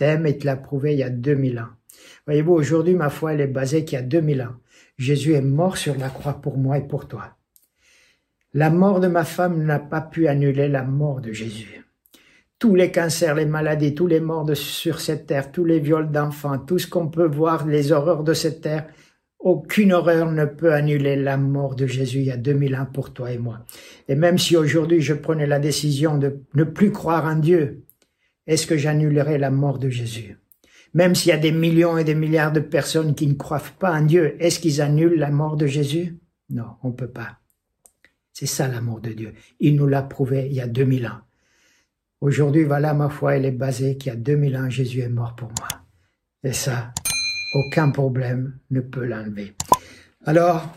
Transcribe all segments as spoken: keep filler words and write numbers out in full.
t'aime et te l'a prouvé il y a deux mille ans. Voyez-vous, aujourd'hui, ma foi, elle est basée qu'il y a deux mille ans. Jésus est mort sur la croix pour moi et pour toi. La mort de ma femme n'a pas pu annuler la mort de Jésus. Tous les cancers, les maladies, tous les morts de, sur cette terre, tous les viols d'enfants, tout ce qu'on peut voir, les horreurs de cette terre, aucune horreur ne peut annuler la mort de Jésus il y a deux mille ans pour toi et moi. Et même si aujourd'hui je prenais la décision de ne plus croire en Dieu, est-ce que j'annulerai la mort de Jésus? Même s'il y a des millions et des milliards de personnes qui ne croient pas en Dieu, est-ce qu'ils annulent la mort de Jésus? Non, on ne peut pas. C'est ça l'amour de Dieu. Il nous l'a prouvé il y a deux mille ans. Aujourd'hui, voilà, ma foi, elle est basée qu'il y a deux mille ans, Jésus est mort pour moi. Et ça, aucun problème ne peut l'enlever. Alors,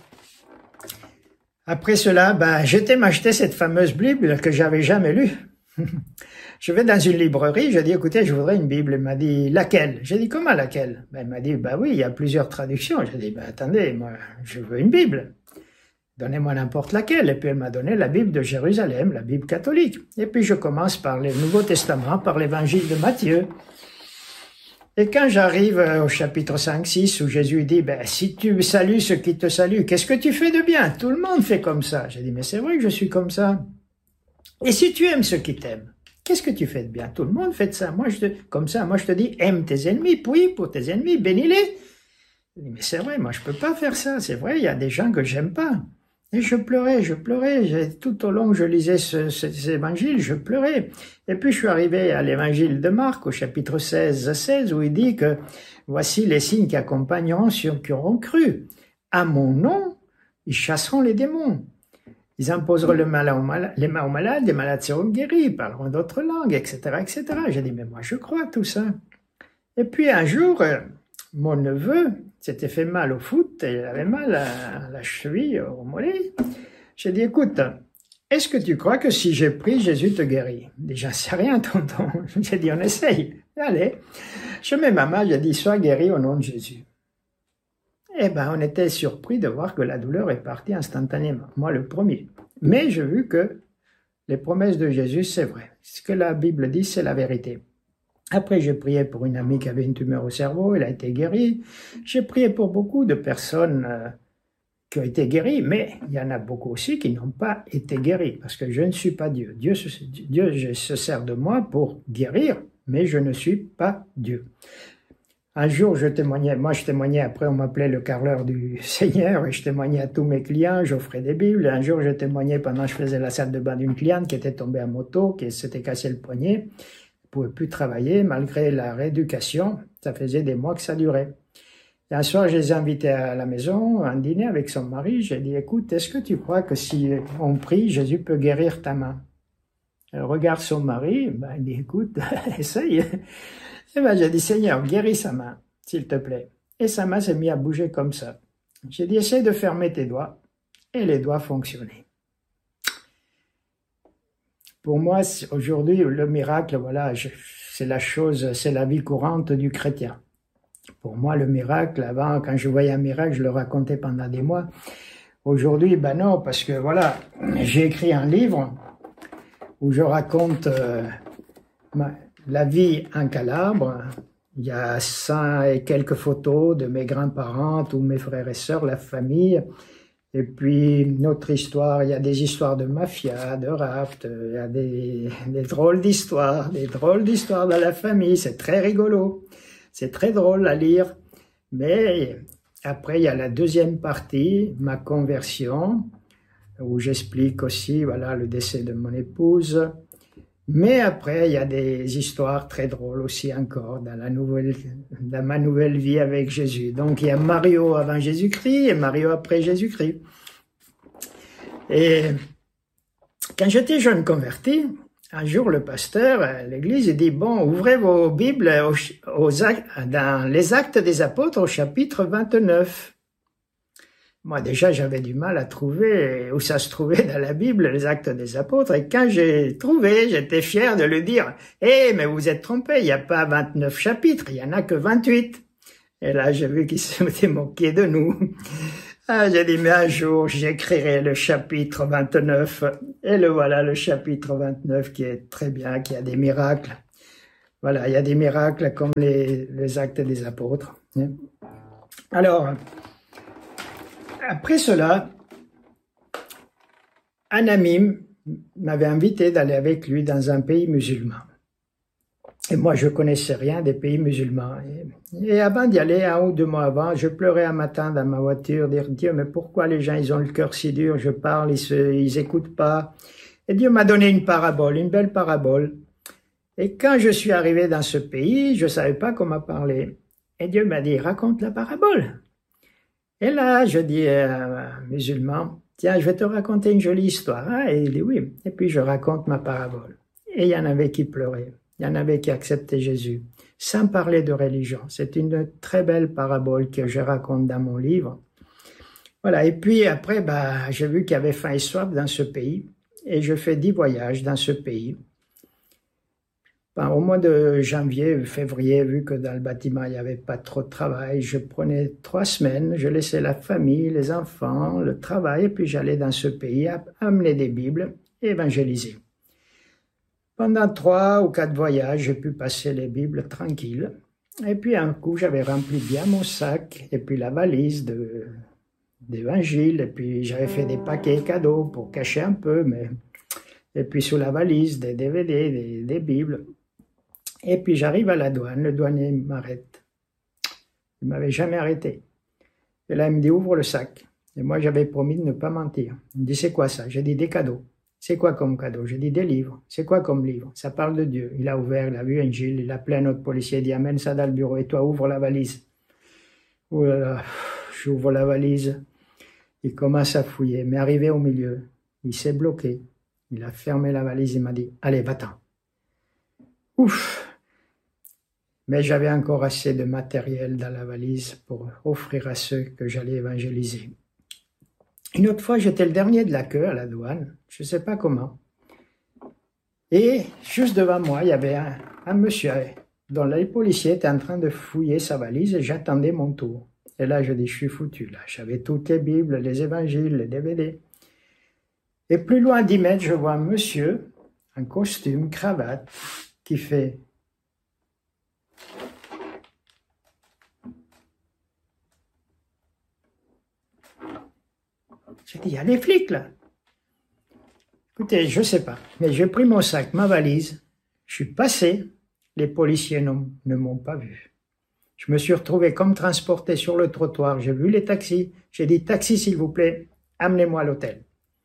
après cela, ben, j'étais m'acheter cette fameuse Bible que j'avais jamais lue. Je vais dans une librairie, je dis, écoutez, je voudrais une Bible. Il m'a dit, laquelle? J'ai dit, comment laquelle? Ben, il m'a dit, bah oui, il y a plusieurs traductions. J'ai dit, ben, attendez, moi, je veux une Bible. Donnez-moi n'importe laquelle. Et puis elle m'a donné la Bible de Jérusalem, la Bible catholique. Et puis je commence par le Nouveau Testament, par l'évangile de Matthieu. Et quand j'arrive au chapitre cinq, six, où Jésus dit, ben, si tu salues ceux qui te saluent, qu'est-ce que tu fais de bien? Tout le monde fait comme ça. J'ai dit, mais c'est vrai que je suis comme ça. Et si tu aimes ceux qui t'aiment, qu'est-ce que tu fais de bien? Tout le monde fait de ça. Moi, je te, comme ça, moi je te dis, aime tes ennemis, prie pour tes ennemis, bénis-les. Mais c'est vrai, moi je peux pas faire ça. C'est vrai, il y a des gens que j'aime pas. Et je pleurais, je pleurais, tout au long que je lisais ce, ce, ces évangiles, je pleurais. Et puis je suis arrivé à l'évangile de Marc, au chapitre seize, seize, où il dit que voici les signes qui accompagneront ceux qui auront cru. À mon nom, ils chasseront les démons. Ils imposeront le mal aux malades, les mains aux malades, les malades seront guéris, ils parleront d'autres langues, et cetera, et cetera. J'ai dit, mais moi je crois à tout ça. Et puis un jour, mon neveu s'était fait mal au foot, et il avait mal à la cheville, au mollet. J'ai dit, écoute, est-ce que tu crois que si j'ai pris, Jésus te guérit? Déjà, c'est rien, tonton. J'ai dit, on essaye. Allez. Je mets ma main, j'ai dit, sois guéri au nom de Jésus. Eh ben, on était surpris de voir que la douleur est partie instantanément. Moi, le premier. Mais j'ai vu que les promesses de Jésus, c'est vrai. Ce que la Bible dit, c'est la vérité. Après, j'ai prié pour une amie qui avait une tumeur au cerveau, elle a été guérie. J'ai prié pour beaucoup de personnes euh, qui ont été guéries, mais il y en a beaucoup aussi qui n'ont pas été guéries, parce que je ne suis pas Dieu. Dieu se, Dieu se sert de moi pour guérir, mais je ne suis pas Dieu. Un jour, je témoignais, moi je témoignais, après on m'appelait le carreleur du Seigneur, et je témoignais à tous mes clients, j'offrais des Bibles. Un jour, je témoignais pendant que je faisais la salle de bain d'une cliente qui était tombée à moto, qui s'était cassé le poignet. Ne pouvait plus travailler malgré la rééducation, ça faisait des mois que ça durait. Et un soir, je les ai invités à la maison, à un dîner avec son mari, j'ai dit, écoute, est-ce que tu crois que si on prie, Jésus peut guérir ta main? Elle regarde son mari, ben, il dit, écoute, essaye. Et ben, j'ai dit, Seigneur, guéris sa main, s'il te plaît. Et sa main s'est mise à bouger comme ça. J'ai dit, essaye de fermer tes doigts. Et les doigts fonctionnaient. Pour moi, aujourd'hui, le miracle, voilà, c'est la chose, c'est la vie courante du chrétien. Pour moi, le miracle, avant, quand je voyais un miracle, je le racontais pendant des mois. Aujourd'hui, ben non, parce que voilà, j'ai écrit un livre où je raconte euh, ma, la vie en Calabre. Il y a cent et quelques photos de mes grands-parents, tous mes frères et sœurs, la famille. Et puis, notre histoire, il y a des histoires de mafia, de raft, il y a des, des drôles d'histoires, des drôles d'histoires dans la famille, c'est très rigolo, c'est très drôle à lire. Mais après, il y a la deuxième partie, ma conversion, où j'explique aussi, voilà, le décès de mon épouse. Mais après, il y a des histoires très drôles aussi encore dans, la nouvelle, dans ma nouvelle vie avec Jésus. Donc, il y a Mario avant Jésus-Christ et Mario après Jésus-Christ. Et quand j'étais jeune converti, un jour, le pasteur à l'église dit, bon, ouvrez vos Bibles aux, aux actes, dans les Actes des Apôtres au chapitre vingt-neuf. Moi, déjà, j'avais du mal à trouver où ça se trouvait dans la Bible, les Actes des Apôtres. Et quand j'ai trouvé, j'étais fier de lui dire, « Eh, mais vous êtes trompé, il n'y a pas vingt-neuf chapitres, il n'y en a que vingt-huit. » Et là, j'ai vu qu'il s'était moqué de nous. Ah, j'ai dit, mais un jour, j'écrirai le chapitre vingt-neuf. Et le voilà, le chapitre vingt-neuf, qui est très bien, qui a des miracles. Voilà, il y a des miracles comme les, les actes des apôtres. Alors, après cela, un ami m'avait invité d'aller avec lui dans un pays musulman. Et moi, je connaissais rien des pays musulmans. Et, et avant d'y aller, un ou deux mois avant, je pleurais un matin dans ma voiture, dire Dieu, mais pourquoi les gens, ils ont le cœur si dur, je parle, ils se, ils écoutent pas. Et Dieu m'a donné une parabole, une belle parabole. Et quand je suis arrivé dans ce pays, je savais pas comment parler. Et Dieu m'a dit, raconte la parabole. Et là, je dis à un musulman, tiens, je vais te raconter une jolie histoire. Ah, et il dit oui. Et puis je raconte ma parabole. Et il y en avait qui pleuraient. Il y en avait qui acceptaient Jésus, sans parler de religion. C'est une très belle parabole que je raconte dans mon livre. Voilà. Et puis après, bah, j'ai vu qu'il y avait faim et soif dans ce pays. Et je fais dix voyages dans ce pays. Ben, au mois de janvier, février, vu que dans le bâtiment, il n'y avait pas trop de travail, je prenais trois semaines, je laissais la famille, les enfants, le travail, et puis j'allais dans ce pays amener des Bibles et évangéliser. Pendant trois ou quatre voyages, j'ai pu passer les Bibles tranquilles. Et puis un coup, j'avais rempli bien mon sac, et puis la valise de d'évangile, et puis j'avais fait des paquets cadeaux pour cacher un peu, mais et puis sous la valise, des D V D, des, des Bibles. Et puis j'arrive à la douane, le douanier m'arrête. Il ne m'avait jamais arrêté. Et là, il me dit, ouvre le sac. Et moi, j'avais promis de ne pas mentir. Il me dit, c'est quoi ça? J'ai dit, des cadeaux. C'est quoi comme cadeau? J'ai dit, des livres. C'est quoi comme livre? Ça parle de Dieu. Il a ouvert, il a vu un Gilles, il a appelé un autre policier, il dit, amène ça dans le bureau et toi, ouvre la valise. Oh là là, j'ouvre la valise. Il commence à fouiller, mais arrivé au milieu, il s'est bloqué. Il a fermé la valise, il m'a dit, allez, va-t'en. Ouf! Mais j'avais encore assez de matériel dans la valise pour offrir à ceux que j'allais évangéliser. Une autre fois, j'étais le dernier de la queue à la douane, je ne sais pas comment. Et juste devant moi, il y avait un, un monsieur dont les policiers étaient en train de fouiller sa valise et j'attendais mon tour. Et là, je dis, je suis foutu. Là, j'avais toutes les Bibles, les évangiles, les D V D. Et plus loin, dix mètres, je vois un monsieur, en costume, cravate, qui fait... J'ai dit, il y a des flics là. Écoutez, je ne sais pas, mais j'ai pris mon sac, ma valise, je suis passé, les policiers ne m'ont pas vu. Je me suis retrouvé comme transporté sur le trottoir, j'ai vu les taxis, j'ai dit, taxi s'il vous plaît, amenez-moi à l'hôtel.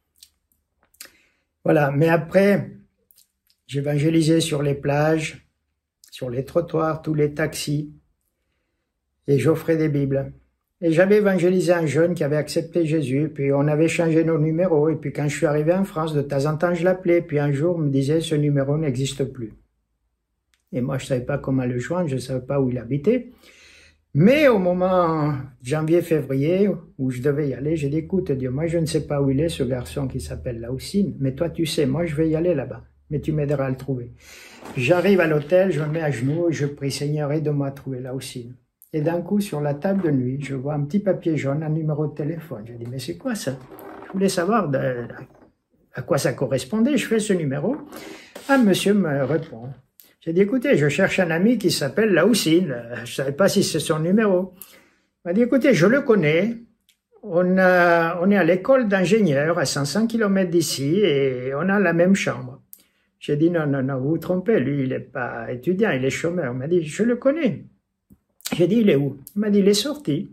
Voilà, mais après, j'évangélisais sur les plages, sur les trottoirs, tous les taxis, et j'offrais des Bibles. Et j'avais évangélisé un jeune qui avait accepté Jésus, puis on avait changé nos numéros, et puis quand je suis arrivé en France, de temps en temps je l'appelais, puis un jour on me disait ce numéro n'existe plus. Et moi je ne savais pas comment le joindre, je ne savais pas où il habitait. Mais au moment janvier-février où je devais y aller, j'ai dit écoute Dieu, moi je ne sais pas où il est ce garçon qui s'appelle Laoussine, mais toi tu sais, moi je vais y aller là-bas, mais tu m'aideras à le trouver. J'arrive à l'hôtel, je me mets à genoux et je prie Seigneur aide-moi à trouver Laoussine. Et d'un coup, sur la table de nuit, je vois un petit papier jaune, un numéro de téléphone. Je dis, mais c'est quoi ça? Je voulais savoir de, à quoi ça correspondait. Je fais ce numéro. Un monsieur me répond. J'ai dit, écoutez, je cherche un ami qui s'appelle Laoussine. Je ne savais pas si c'est son numéro. Il m'a dit, écoutez, je le connais. On, a, on est à l'école d'ingénieur à cinq cents kilomètres d'ici et on a la même chambre. J'ai dit, non, non, non, vous vous trompez. Lui, il n'est pas étudiant, il est chômeur. Il m'a dit, je le connais. J'ai dit, il est où? Il m'a dit, il est sorti.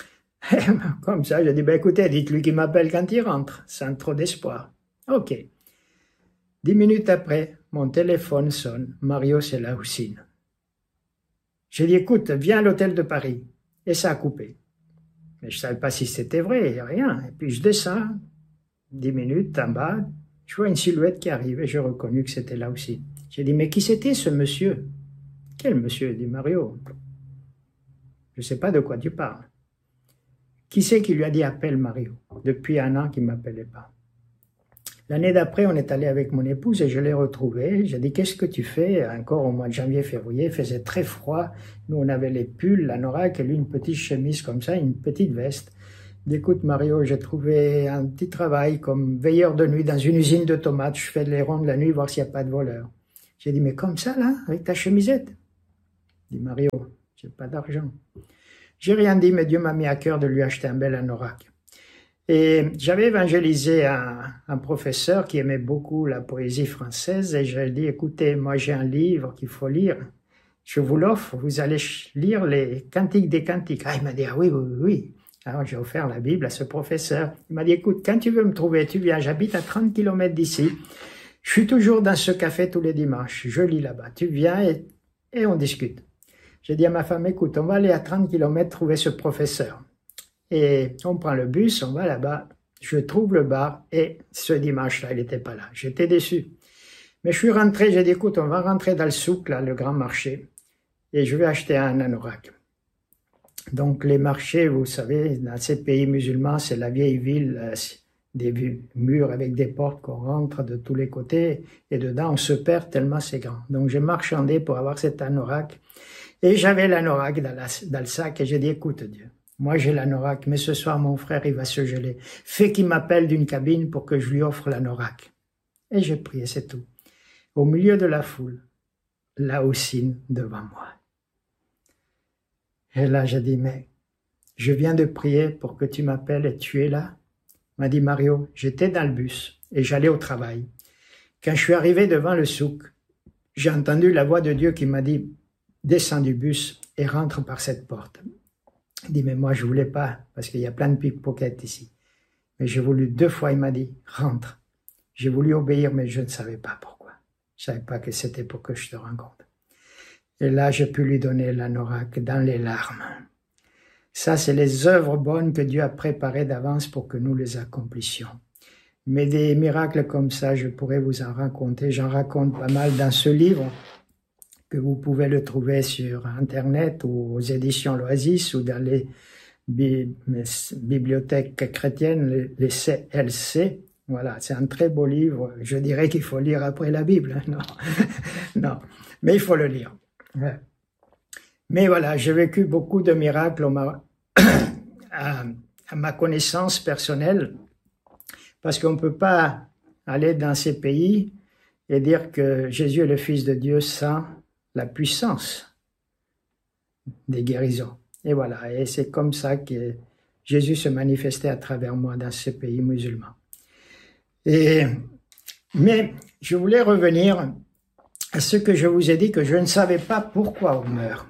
Comme ça, j'ai dit, ben écoutez, dites-lui qu'il m'appelle quand il rentre, sans trop d'espoir. Ok. Dix minutes après, mon téléphone sonne. Mario, c'est Laoussine. J'ai dit, écoute, viens à l'hôtel de Paris. Et ça a coupé. Mais je ne savais pas si c'était vrai, rien. Et puis je descends, dix minutes en bas, je vois une silhouette qui arrive et j'ai reconnu que c'était Laoussine. J'ai dit, mais qui c'était ce monsieur? Quel monsieur? Dit Mario. Je ne sais pas de quoi tu parles. Qui c'est qui lui a dit appelle Mario? Depuis un an qu'il ne m'appelait pas. L'année d'après, on est allé avec mon épouse et je l'ai retrouvé. J'ai dit, qu'est-ce que tu fais? Encore au mois de janvier, février, il faisait très froid. Nous, on avait les pulls, l'anorak et lui, une petite chemise comme ça, une petite veste. Il dit, écoute Mario, j'ai trouvé un petit travail comme veilleur de nuit dans une usine de tomates. Je fais les rondes la nuit, voir s'il n'y a pas de voleurs. J'ai dit, mais comme ça, là, avec ta chemisette? Il dit, Mario, j'ai pas d'argent. J'ai rien dit, mais Dieu m'a mis à cœur de lui acheter un bel anorak. Et j'avais évangélisé un, un professeur qui aimait beaucoup la poésie française et je lui ai dit, écoutez, moi j'ai un livre qu'il faut lire. Je vous l'offre, vous allez lire les Cantiques des Cantiques. Ah, il m'a dit, ah oui, oui, oui, oui. Alors j'ai offert la Bible à ce professeur. Il m'a dit, écoute, quand tu veux me trouver, tu viens, j'habite à trente kilomètres d'ici. Je suis toujours dans ce café tous les dimanches. Je lis là-bas. Tu viens et, et on discute. J'ai dit à ma femme, écoute, on va aller à trente kilomètres trouver ce professeur. Et on prend le bus, on va là-bas. Je trouve le bar et ce dimanche-là, il n'était pas là. J'étais déçu. Mais je suis rentré, j'ai dit, écoute, on va rentrer dans le souk, là, le grand marché. Et je vais acheter un anorak. Donc les marchés, vous savez, dans ces pays musulmans, c'est la vieille ville, des murs avec des portes qu'on rentre de tous les côtés. Et dedans, on se perd tellement c'est grand. Donc j'ai marchandé pour avoir cet anorak. Et j'avais l'anorak dans, dans le sac et j'ai dit, écoute Dieu, moi j'ai l'anorak, mais ce soir mon frère il va se geler. Fais qu'il m'appelle d'une cabine pour que je lui offre l'anorak. Et j'ai prié, c'est tout. Au milieu de la foule, la Houssine devant moi. Et là j'ai dit, mais je viens de prier pour que tu m'appelles et tu es là. Il m'a dit, Mario, j'étais dans le bus et j'allais au travail. Quand je suis arrivé devant le souk, j'ai entendu la voix de Dieu qui m'a dit, descends du bus et rentre par cette porte. Il dit, mais moi je voulais pas, parce qu'il y a plein de pickpockets ici. Mais j'ai voulu deux fois, il m'a dit, rentre. J'ai voulu obéir, mais je ne savais pas pourquoi. Je savais pas que c'était pour que je te rencontre. Et là, j'ai pu lui donner l'anorak dans les larmes. Ça, c'est les œuvres bonnes que Dieu a préparées d'avance pour que nous les accomplissions. Mais des miracles comme ça, je pourrais vous en raconter. J'en raconte pas mal dans ce livre, que vous pouvez le trouver sur Internet ou aux éditions L'Oasis ou dans les bi bibliothèques chrétiennes, les, les C L C. Voilà, c'est un très beau livre. Je dirais qu'il faut lire après la Bible. Non, non, mais il faut le lire. Ouais. Mais voilà, j'ai vécu beaucoup de miracles à, à ma connaissance personnelle, parce qu'on ne peut pas aller dans ces pays et dire que Jésus est le Fils de Dieu sans la puissance des guérisons. Et voilà, et c'est comme ça que Jésus se manifestait à travers moi dans ces pays musulmans. Et, mais je voulais revenir à ce que je vous ai dit, que je ne savais pas pourquoi on meurt.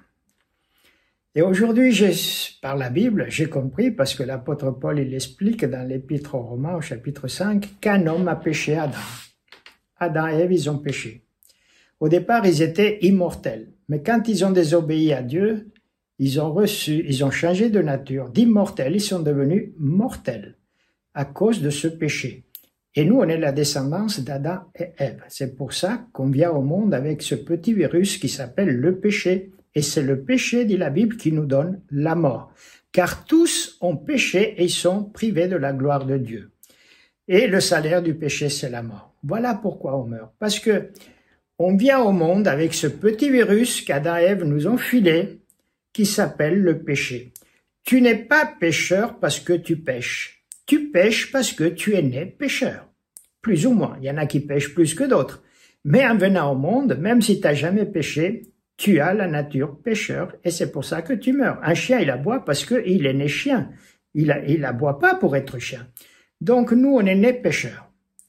Et aujourd'hui, par la Bible, j'ai compris, parce que l'apôtre Paul, il explique dans l'épître aux Romains, au chapitre cinq, qu'un homme a péché Adam. Adam et Ève, ils ont péché. Au départ, ils étaient immortels. Mais quand ils ont désobéi à Dieu, ils ont reçu, ils ont changé de nature. D'immortels, ils sont devenus mortels à cause de ce péché. Et nous, on est la descendance d'Adam et Ève. C'est pour ça qu'on vient au monde avec ce petit virus qui s'appelle le péché. Et c'est le péché, dit la Bible, qui nous donne la mort. Car tous ont péché et sont privés de la gloire de Dieu. Et le salaire du péché, c'est la mort. Voilà pourquoi on meurt. Parce que on vient au monde avec ce petit virus qu'Adam et Ève nous ont filé, qui s'appelle le péché. Tu n'es pas pécheur parce que tu pêches. Tu pêches parce que tu es né pécheur. Plus ou moins. Il y en a qui pêchent plus que d'autres. Mais en venant au monde, même si tu n'as jamais péché, tu as la nature pécheur et c'est pour ça que tu meurs. Un chien, il aboie parce qu'il est né chien. Il, a, il aboie pas pour être chien. Donc nous, on est né pécheurs.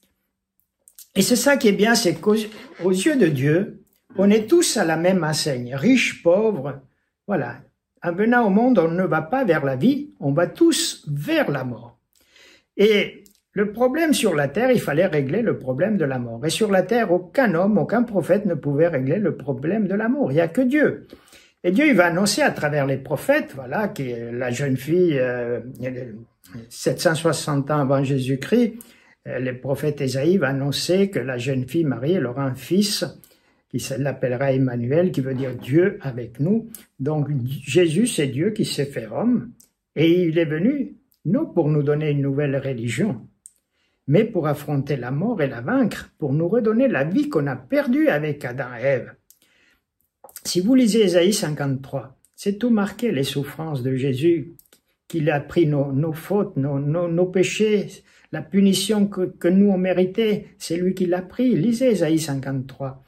Et c'est ça qui est bien, c'est qu'aux aux yeux de Dieu, on est tous à la même enseigne, riches, pauvres, voilà. En venant au monde, on ne va pas vers la vie, on va tous vers la mort. Et le problème sur la terre, il fallait régler le problème de la mort. Et sur la terre, aucun homme, aucun prophète ne pouvait régler le problème de la mort. Il n'y a que Dieu. Et Dieu, il va annoncer à travers les prophètes, voilà, qui est la jeune fille, euh, sept cent soixante ans avant Jésus-Christ, le prophète Ésaïe va annoncer que la jeune fille Marie, elle aura un fils qui l'appellera Emmanuel, qui veut dire Dieu avec nous. Donc Jésus, c'est Dieu qui s'est fait homme et il est venu, non pour nous donner une nouvelle religion, mais pour affronter la mort et la vaincre, pour nous redonner la vie qu'on a perdue avec Adam et Ève. Si vous lisez Ésaïe cinquante-trois, c'est tout marqué, les souffrances de Jésus, qu'il a pris nos, nos fautes, nos, nos, nos péchés, la punition que, que nous on méritait, c'est lui qui l'a pris. Lisez Ésaïe cinquante-trois.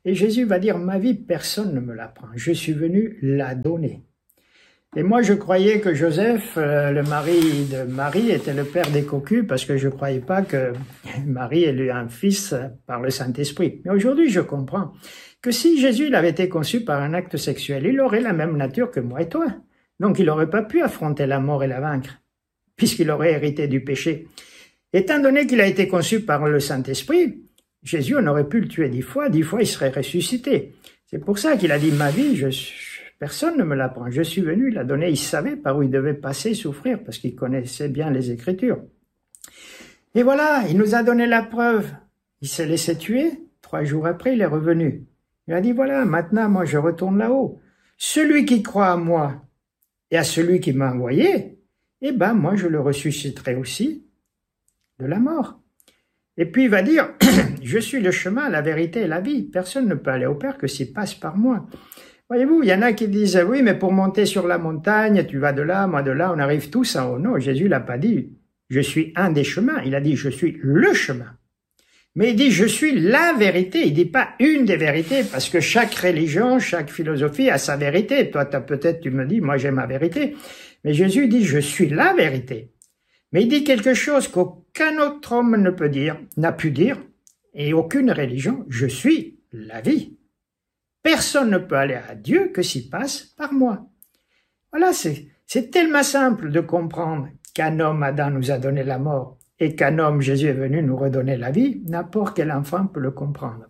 Et Jésus va dire, ma vie, personne ne me la prend. Je suis venu la donner. Et moi, je croyais que Joseph, euh, le mari de Marie, était le père des cocus parce que je croyais pas que Marie ait eu un fils par le Saint-Esprit. Mais aujourd'hui, je comprends que si Jésus il avait été conçu par un acte sexuel, il aurait la même nature que moi et toi. Donc, il n'aurait pas pu affronter la mort et la vaincre, puisqu'il aurait hérité du péché. Étant donné qu'il a été conçu par le Saint-Esprit, Jésus, on aurait pu le tuer dix fois, dix fois il serait ressuscité. C'est pour ça qu'il a dit, ma vie, je suis... Personne ne me l'apprend. Je suis venu la donner. Il savait par où il devait passer, souffrir, parce qu'il connaissait bien les Écritures. Et voilà, il nous a donné la preuve. Il s'est laissé tuer. Trois jours après, il est revenu. Il a dit, voilà, maintenant, moi, je retourne là-haut. Celui qui croit à moi et à celui qui m'a envoyé, eh ben, moi, je le ressusciterai aussi de la mort. Et puis, il va dire, je suis le chemin, la vérité et la vie. Personne ne peut aller au Père que s'il passe par moi. Voyez-vous, il y en a qui disent, oui, mais pour monter sur la montagne, tu vas de là, moi de là, on arrive tous en haut. Non, Jésus l'a pas dit, je suis un des chemins. Il a dit, je suis le chemin. Mais il dit, je suis la vérité. Il dit pas une des vérités, parce que chaque religion, chaque philosophie a sa vérité. Toi, t'as peut-être, tu me dis, moi j'ai ma vérité. Mais Jésus dit, je suis la vérité. Mais il dit quelque chose qu'aucun autre homme ne peut dire, n'a pu dire, et aucune religion, je suis la vie. Personne ne peut aller à Dieu que s'il passe par moi. Voilà, c'est, c'est tellement simple de comprendre qu'un homme, Adam, nous a donné la mort et qu'un homme, Jésus, est venu nous redonner la vie. N'importe quel enfant peut le comprendre.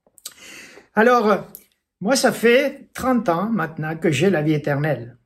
Alors, moi, ça fait trente ans maintenant que j'ai la vie éternelle.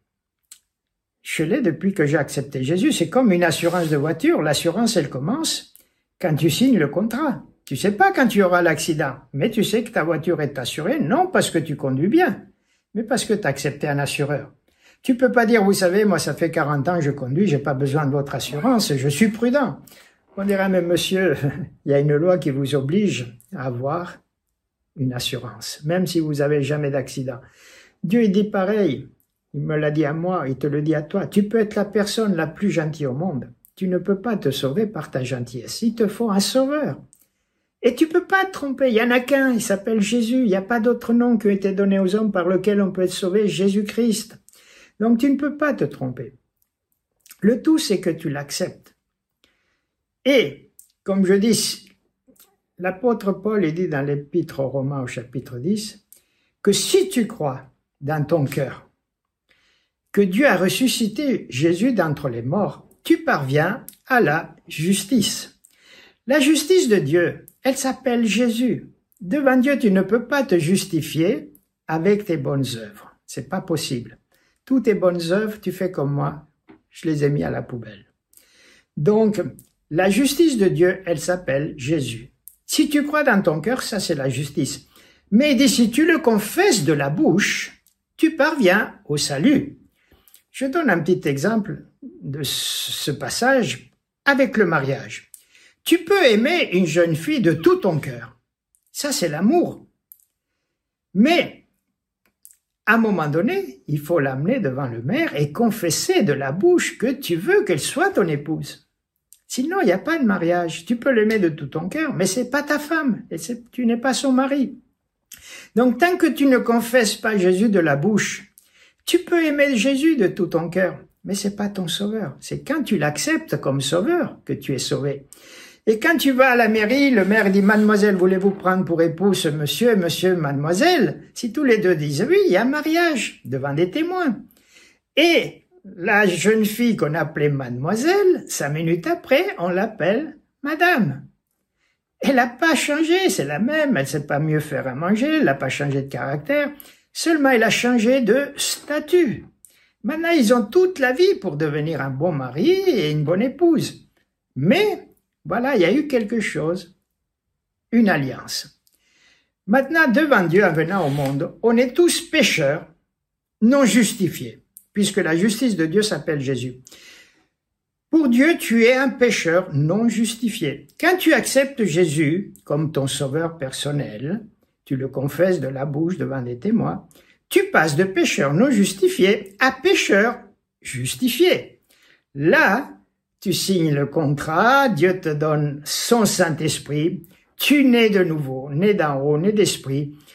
Je l'ai depuis que j'ai accepté Jésus. C'est comme une assurance de voiture. L'assurance, elle commence quand tu signes le contrat. Tu sais pas quand tu auras l'accident, mais tu sais que ta voiture est assurée, non parce que tu conduis bien, mais parce que tu as accepté un assureur. Tu peux pas dire, vous savez, moi ça fait quarante ans que je conduis, j'ai pas besoin de votre assurance, je suis prudent. On dirait, mais monsieur, il y a une loi qui vous oblige à avoir une assurance, même si vous avez jamais d'accident. Dieu, il dit pareil, il me l'a dit à moi, il te le dit à toi, tu peux être la personne la plus gentille au monde, tu ne peux pas te sauver par ta gentillesse, il te faut un sauveur. Et tu peux pas te tromper, il y en a qu'un, il s'appelle Jésus, il n'y a pas d'autre nom qui a été donné aux hommes par lequel on peut être sauvé, Jésus-Christ. Donc tu ne peux pas te tromper. Le tout, c'est que tu l'acceptes. Et, comme je dis, l'apôtre Paul il dit dans l'épître aux Romains au chapitre dix, que si tu crois dans ton cœur que Dieu a ressuscité Jésus d'entre les morts, tu parviens à la justice. La justice de Dieu, elle s'appelle Jésus. Devant Dieu, tu ne peux pas te justifier avec tes bonnes œuvres. C'est pas possible. Toutes tes bonnes œuvres, tu fais comme moi, je les ai mis à la poubelle. Donc, la justice de Dieu, elle s'appelle Jésus. Si tu crois dans ton cœur, ça c'est la justice. Mais si tu le confesses de la bouche, tu parviens au salut. Je donne un petit exemple de ce passage avec le mariage. Tu peux aimer une jeune fille de tout ton cœur. Ça, c'est l'amour. Mais, à un moment donné, il faut l'amener devant le maire et confesser de la bouche que tu veux qu'elle soit ton épouse. Sinon, il n'y a pas de mariage. Tu peux l'aimer de tout ton cœur, mais c'est pas ta femme. Et tu n'es pas son mari. Donc, tant que tu ne confesses pas Jésus de la bouche, tu peux aimer Jésus de tout ton cœur, mais c'est pas ton sauveur. C'est quand tu l'acceptes comme sauveur que tu es sauvé. Et quand tu vas à la mairie, le maire dit « Mademoiselle, voulez-vous prendre pour épouse ce monsieur, monsieur, mademoiselle ?» Si tous les deux disent « Oui, il y a mariage » devant des témoins. Et la jeune fille qu'on appelait mademoiselle, cinq minutes après, on l'appelle madame. Elle n'a pas changé, c'est la même, elle ne sait pas mieux faire à manger, elle n'a pas changé de caractère, seulement elle a changé de statut. Maintenant, ils ont toute la vie pour devenir un bon mari et une bonne épouse. Mais voilà, il y a eu quelque chose, une alliance. Maintenant, devant Dieu, en venant au monde, on est tous pécheurs, non justifiés, puisque la justice de Dieu s'appelle Jésus. Pour Dieu, tu es un pécheur non justifié. Quand tu acceptes Jésus comme ton sauveur personnel, tu le confesses de la bouche devant des témoins, tu passes de pécheur non justifié à pécheur justifié. Là, tu signes le contrat, Dieu te donne son Saint-Esprit, tu nais de nouveau, né d'en haut, né d'esprit.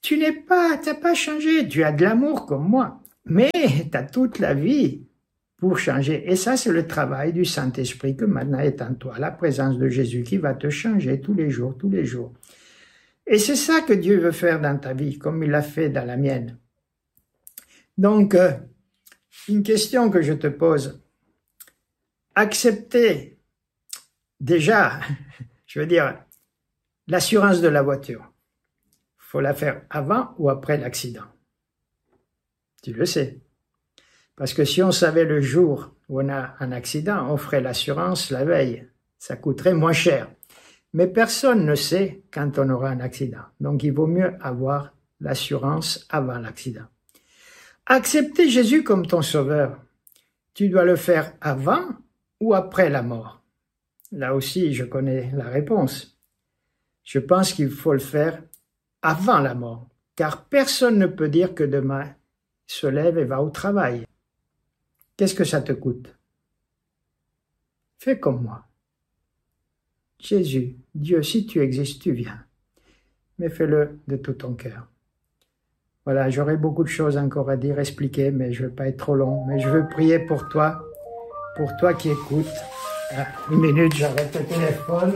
Tu n'es pas, tu n'as pas changé, tu as de l'amour comme moi, mais tu as toute la vie pour changer. Et ça, c'est le travail du Saint-Esprit que maintenant est en toi, la présence de Jésus qui va te changer tous les jours, tous les jours. Et c'est ça que Dieu veut faire dans ta vie, comme il l'a fait dans la mienne. Donc, euh, une question que je te pose. Accepter, déjà, je veux dire, l'assurance de la voiture. Faut la faire avant ou après l'accident. Tu le sais. Parce que si on savait le jour où on a un accident, on ferait l'assurance la veille. Ça coûterait moins cher. Mais personne ne sait quand on aura un accident. Donc, il vaut mieux avoir l'assurance avant l'accident. Accepter Jésus comme ton sauveur, tu dois le faire avant ou après la mort? Là aussi, je connais la réponse. Je pense qu'il faut le faire avant la mort, car personne ne peut dire que demain se lève et va au travail. Qu'est-ce que ça te coûte? Fais comme moi. Jésus, Dieu, si tu existes, tu viens. Mais fais-le de tout ton cœur. Voilà, j'aurais beaucoup de choses encore à dire, expliquer, mais je ne veux pas être trop long. Mais je veux prier pour toi, pour toi qui écoutes. Ah, une minute, j'arrête le téléphone.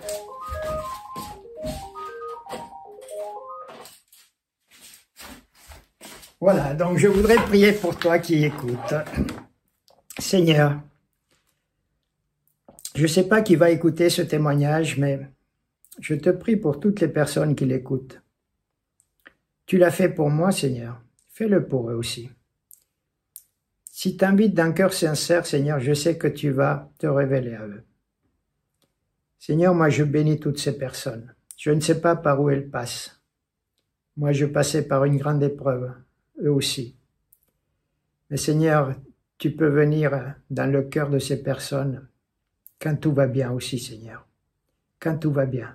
Voilà, donc je voudrais prier pour toi qui écoutes. Seigneur, je ne sais pas qui va écouter ce témoignage, mais je te prie pour toutes les personnes qui l'écoutent. Tu l'as fait pour moi, Seigneur. Fais-le pour eux aussi. Si tu invites d'un cœur sincère, Seigneur, je sais que tu vas te révéler à eux. Seigneur, moi je bénis toutes ces personnes. Je ne sais pas par où elles passent. Moi je passais par une grande épreuve, eux aussi. Mais Seigneur, tu peux venir dans le cœur de ces personnes quand tout va bien aussi, Seigneur. Quand tout va bien.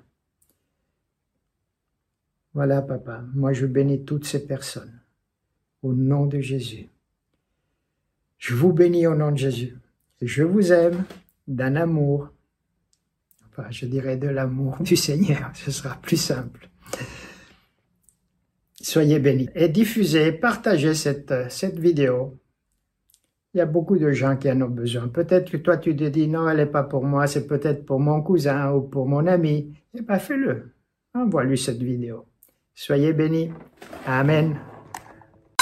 Voilà, Papa, moi je bénis toutes ces personnes. Au nom de Jésus. Je vous bénis au nom de Jésus. Je vous aime d'un amour. Enfin, je dirais de l'amour du Seigneur. Ce sera plus simple. Soyez bénis. Et diffusez, partagez cette, cette vidéo. Il y a beaucoup de gens qui en ont besoin. Peut-être que toi, tu te dis, non, elle n'est pas pour moi, c'est peut-être pour mon cousin ou pour mon ami. Eh bien, fais-le. Envoie-lui cette vidéo. Soyez bénis. Amen.